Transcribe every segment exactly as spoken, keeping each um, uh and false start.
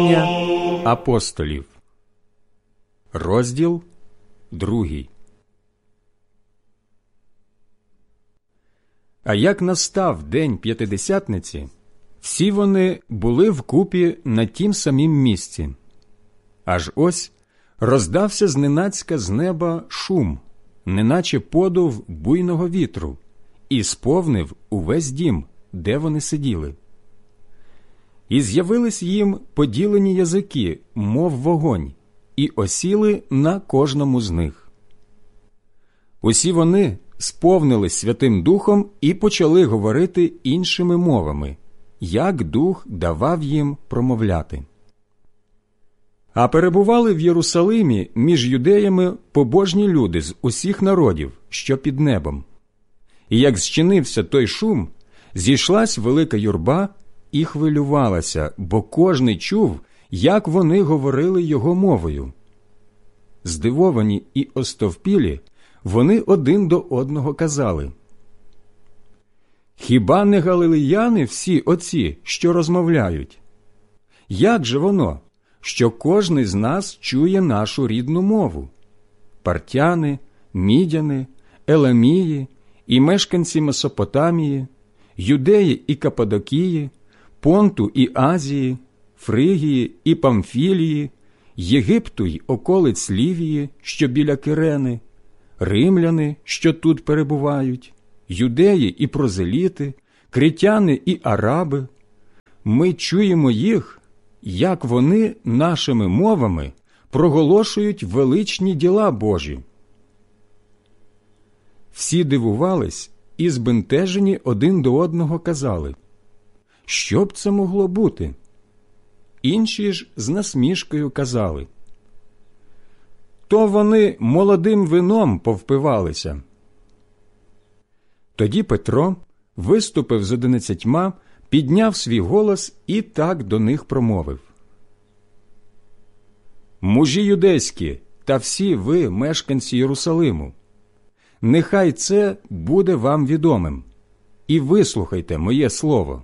Апостолів, розділ другий. А як настав день П'ятидесятниці, всі вони були вкупі на тім самім місці. Аж ось роздався зненацька з неба шум, неначе подув буйного вітру, і сповнив увесь дім, де вони сиділи. І з'явились їм поділені язики, мов вогонь, і осіли на кожному з них. Усі вони сповнились Святим Духом і почали говорити іншими мовами, як Дух давав їм промовляти. А перебували в Єрусалимі між юдеями побожні люди з усіх народів, що під небом. І як зчинився той шум, зійшлась велика юрба і хвилювалася, бо кожний чув, як вони говорили його мовою. Здивовані і остовпілі, вони один до одного казали: «Хіба не галилеяни всі оці, що розмовляють? Як же воно, що кожний з нас чує нашу рідну мову? Партяни, мідяни, еламії і мешканці Месопотамії, Юдеї і Каппадокії, Понту і Азії, Фригії і Памфілії, Єгипту й околиць Лівії, що біля Кирени, римляни, що тут перебувають, юдеї і прозеліти, критяни і араби. Ми чуємо їх, як вони нашими мовами проголошують величні діла Божі». Всі дивувались і збентежені один до одного казали: «Що б це могло бути?» Інші ж з насмішкою казали: «То вони молодим вином повпивалися». Тоді Петро виступив з одинадцятьма, підняв свій голос і так до них промовив: «Мужі юдейські та всі ви, мешканці Єрусалиму, нехай це буде вам відомим, і вислухайте моє слово.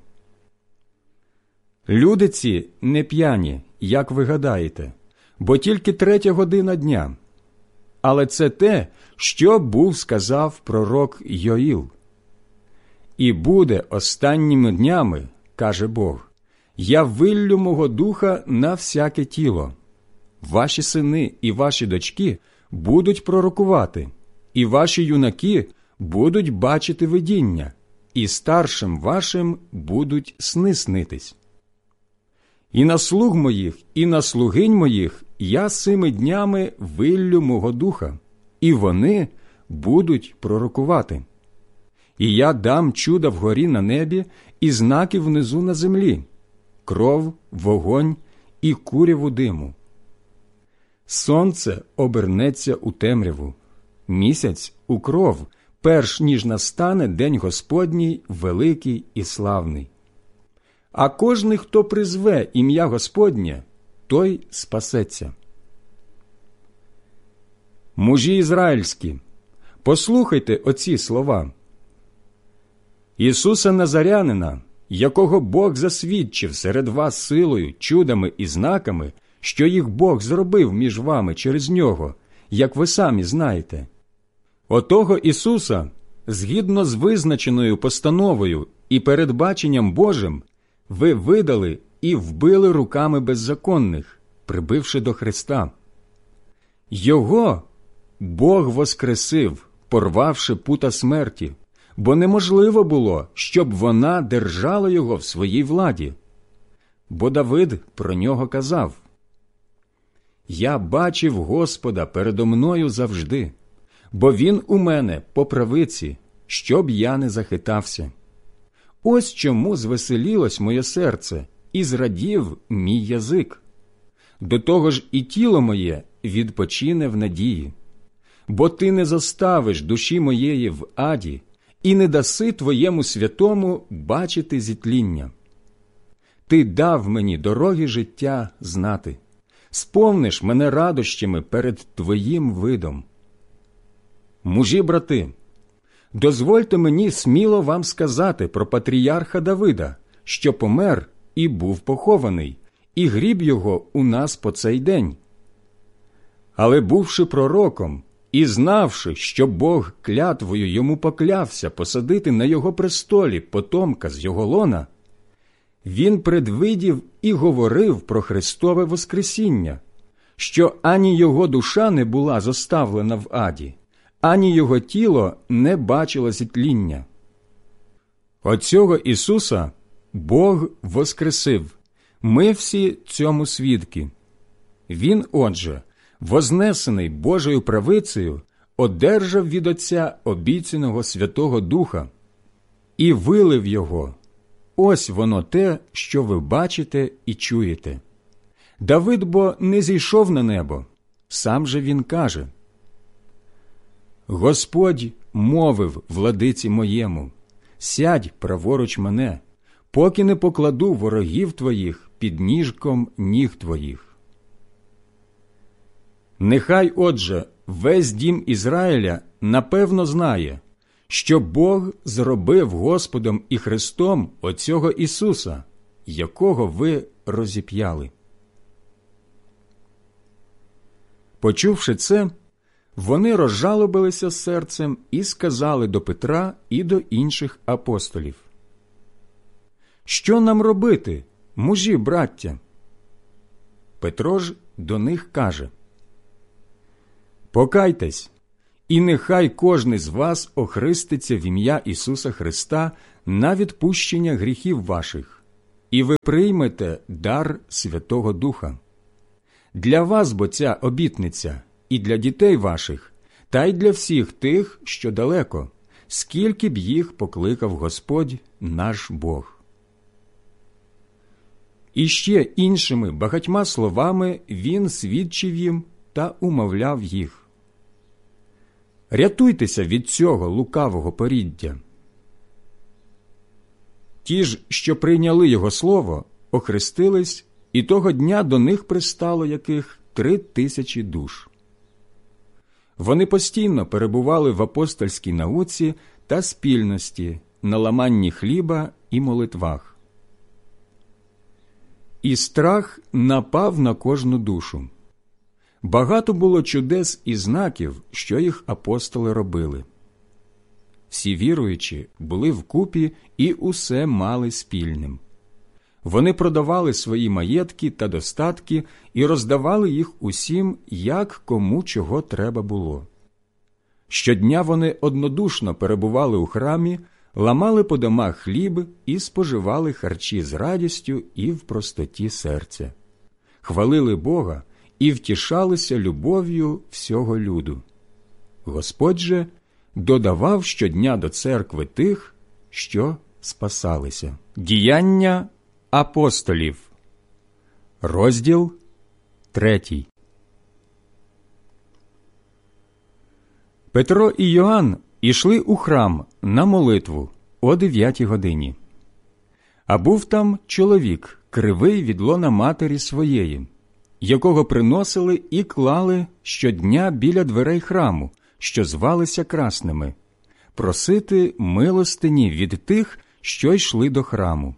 Люди ці не п'яні, як ви гадаєте, бо тільки третя година дня. Але це те, що був сказав пророк Йоїл. І буде останніми днями, каже Бог, я виллю мого духа на всяке тіло. Ваші сини і ваші дочки будуть пророкувати, і ваші юнаки будуть бачити видіння, і старшим вашим будуть сни снитись. І на слуг моїх, і на слугинь моїх я сими днями виллю мого духа, і вони будуть пророкувати. І я дам чуда вгорі на небі і знаки внизу на землі, кров, вогонь і куряву диму. Сонце обернеться у темряву, місяць у кров, перш ніж настане день Господній великий і славний. А кожний, хто призве ім'я Господнє, той спасеться. Мужі ізраїльські, послухайте оці слова. Ісуса Назарянина, якого Бог засвідчив серед вас силою, чудами і знаками, що їх Бог зробив між вами через нього, як ви самі знаєте. Отого Ісуса, згідно з визначеною постановою і передбаченням Божим, ви видали і вбили руками беззаконних, прибивши до Христа. Його Бог воскресив, порвавши пута смерті, бо неможливо було, щоб вона держала його в своїй владі. Бо Давид про нього казав: «Я бачив Господа передо мною завжди, бо Він у мене по правиці, щоб я не захитався. Ось чому звеселілось моє серце і зрадів мій язик. До того ж і тіло моє відпочине в надії. Бо ти не заставиш душі моєї в аді і не даси твоєму святому бачити зітління. Ти дав мені дороги життя знати, сповниш мене радощами перед твоїм видом. Мужі, брати, дозвольте мені сміло вам сказати про патріарха Давида, що помер і був похований, і гріб його у нас по цей день. Але бувши пророком і знавши, що Бог клятвою йому поклявся посадити на його престолі потомка з його лона, він предвидів і говорив про Христове воскресіння, що ані його душа не була зоставлена в аді, ані його тіло не бачило зітління. Оцього Ісуса Бог воскресив, ми всі цьому свідки. Він, отже, вознесений Божою правицею, одержав від Отця обіцяного Святого Духа і вилив його. Ось воно те, що ви бачите і чуєте. Давид бо не зійшов на небо, сам же він каже: «Господь мовив владиці моєму, сядь праворуч мене, поки не покладу ворогів твоїх під ніжком ніг твоїх». Нехай, отже, весь дім Ізраїля напевно знає, що Бог зробив Господом і Христом оцього Ісуса, якого ви розіп'яли. Почувши це, вони розжалобилися серцем і сказали до Петра і до інших апостолів: «Що нам робити, мужі, браття?» Петро ж до них каже: «Покайтесь, і нехай кожний з вас охреститься в ім'я Ісуса Христа на відпущення гріхів ваших, і ви приймете дар Святого Духа. Для вас бо ця обітниця і для дітей ваших, та й для всіх тих, що далеко, скільки б їх покликав Господь наш Бог». І ще іншими багатьма словами він свідчив їм та умовляв їх: «Рятуйтеся від цього лукавого поріддя». Ті ж, що прийняли його слово, охрестились, і того дня до них пристало яких три тисячі душ. Вони постійно перебували в апостольській науці та спільності, на ламанні хліба і молитвах. І страх напав на кожну душу. Багато було чудес і знаків, що їх апостоли робили. Всі віруючі були вкупі і усе мали спільним. Вони продавали свої маєтки та достатки і роздавали їх усім, як кому чого треба було. Щодня вони однодушно перебували у храмі, ламали по домах хліб і споживали харчі з радістю і в простоті серця. Хвалили Бога і втішалися любов'ю всього люду. Господь же додавав щодня до церкви тих, що спасалися. Діяння апостолів. Розділ третій. Петро і Йоанн ішли у храм на молитву о дев'ятій годині. А був там чоловік, кривий від лона матері своєї, якого приносили і клали щодня біля дверей храму, що звалися Красними, просити милостині від тих, що йшли до храму.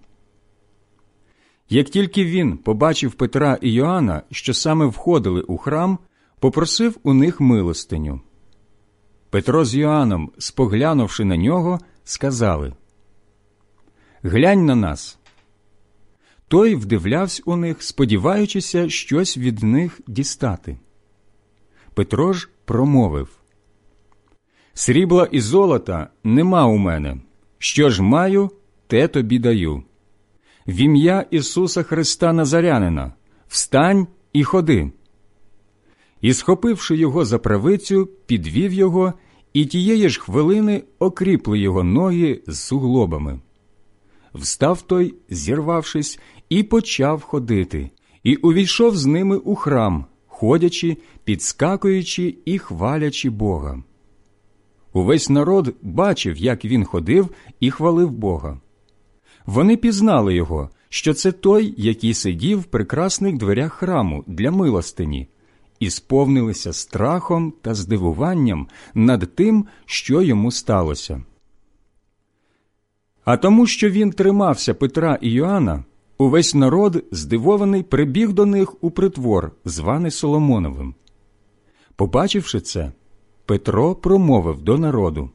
Як тільки він побачив Петра і Йоанна, що саме входили у храм, попросив у них милостиню. Петро з Йоанном, споглянувши на нього, сказали: «Глянь на нас». Той вдивлявся у них, сподіваючися щось від них дістати. Петро ж промовив: «Срібла і золота нема у мене, що ж маю, те тобі даю. В ім'я Ісуса Христа Назарянина встань і ходи». І, схопивши його за правицю, підвів його, і тієї ж хвилини окріпли його ноги з суглобами. Встав той, зірвавшись, і почав ходити, і увійшов з ними у храм, ходячи, підскакуючи і хвалячи Бога. Увесь народ бачив, як він ходив і хвалив Бога. Вони пізнали його, що це той, який сидів в прекрасних дверях храму для милостині, і сповнилися страхом та здивуванням над тим, що йому сталося. А тому, що він тримався Петра і Йоанна, увесь народ, здивований, прибіг до них у притвор, званий Соломоновим. Побачивши це, Петро промовив до народу: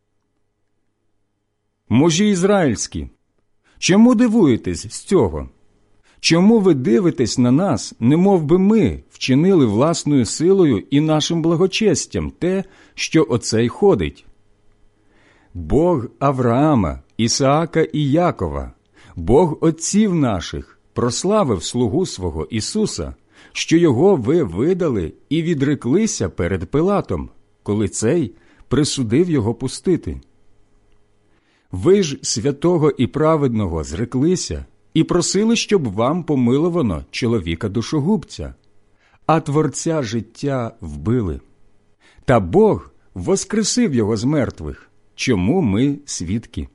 «Мужі ізраїльські, чому дивуєтесь з цього? Чому ви дивитесь на нас, немов би ми вчинили власною силою і нашим благочестям те, що оцей ходить? Бог Авраама, Ісаака і Якова, Бог отців наших, прославив слугу свого Ісуса, що його ви видали і відреклися перед Пилатом, коли цей присудив його пустити. Ви ж святого і праведного зреклися і просили, щоб вам помиловано чоловіка душогубця, а Творця життя вбили. Та Бог воскресив його з мертвих, чому ми свідки.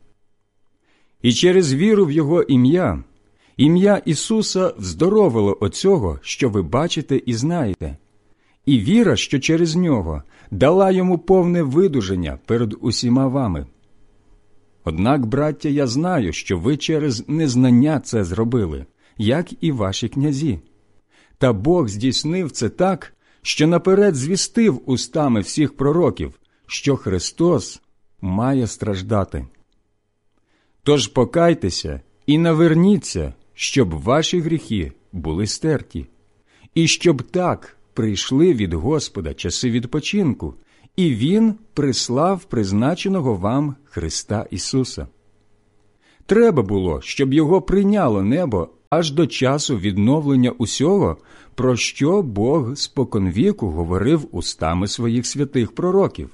І через віру в його ім'я, ім'я Ісуса вздоровило оцього, що ви бачите і знаєте, і віра, що через нього, дала йому повне видуження перед усіма вами. Однак, браття, я знаю, що ви через незнання це зробили, як і ваші князі. Та Бог здійснив це так, що наперед звістив устами всіх пророків, що Христос має страждати. Тож покайтеся і наверніться, щоб ваші гріхи були стерті, і щоб так прийшли від Господа часи відпочинку, і Він прислав призначеного вам Христа Ісуса. Треба було, щоб його прийняло небо аж до часу відновлення усього, про що Бог споконвіку говорив устами своїх святих пророків.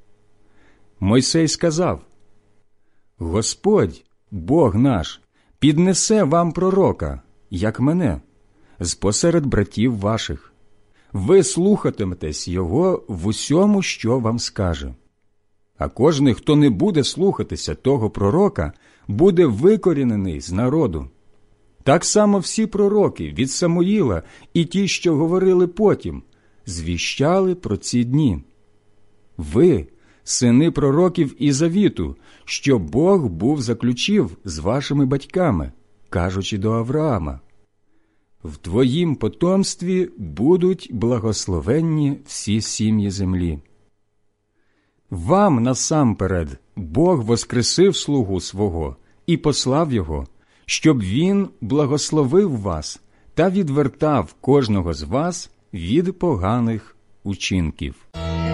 Мойсей сказав: «Господь, Бог наш, піднесе вам пророка, як мене, з-посеред братів ваших. Ви слухатиметесь його в усьому, що вам скаже. А кожний, хто не буде слухатися того пророка, буде викорінений з народу. Так само всі пророки від Самуїла і ті, що говорили потім, звіщали про ці дні. Ви – сини пророків і завіту, що Бог був заключив з вашими батьками, кажучи до Авраама: в твоїм потомстві будуть благословенні всі сім'ї землі. Вам насамперед Бог воскресив слугу свого і послав його, щоб він благословив вас та відвертав кожного з вас від поганих учинків».